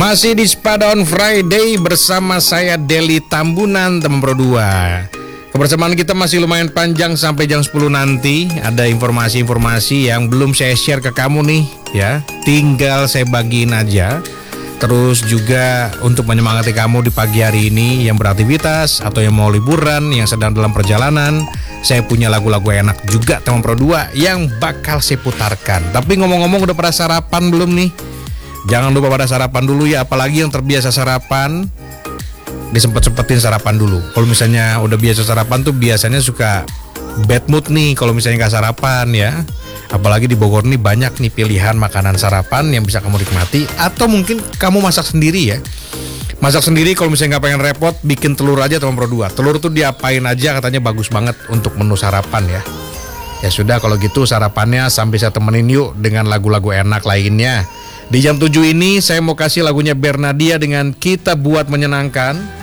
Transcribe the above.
Masih di Spada on Friday bersama saya Deli Tambunan, teman Pro 2. Kebersamaan kita masih lumayan panjang sampai jam 10 nanti. Ada informasi-informasi yang belum saya share ke kamu nih ya. Tinggal saya bagiin aja. Terus juga untuk menyemangati kamu di pagi hari ini yang beraktivitas atau yang mau liburan, yang sedang dalam perjalanan, saya punya lagu-lagu enak juga teman Pro 2 yang bakal saya putarkan. Tapi ngomong-ngomong, udah pada sarapan belum nih? Jangan lupa pada sarapan dulu ya, apalagi yang terbiasa sarapan, disempet-sempetin sarapan dulu. Kalau misalnya udah biasa sarapan tuh biasanya suka bad mood nih kalau misalnya nggak sarapan ya. Apalagi di Bogor nih banyak nih pilihan makanan sarapan yang bisa kamu nikmati. Atau mungkin kamu masak sendiri ya. Masak sendiri kalau misalnya nggak pengen repot, bikin telur aja teman Pro 2. Telur tuh diapain aja katanya bagus banget untuk menu sarapan ya. Ya sudah, kalau gitu sarapannya sampai saya temenin yuk dengan lagu-lagu enak lainnya. Di jam 7 ini saya mau kasih lagunya Bernadia dengan Kita Buat Menyenangkan.